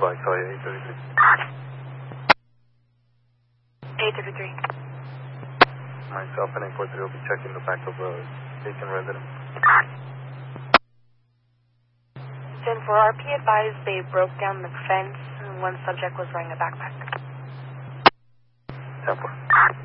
Black Sawyer 833. 833. Myself and 843 will be checking the back of the vacant residence. 10-4, RP advised they broke down the fence and one subject was wearing a backpack. 10-4.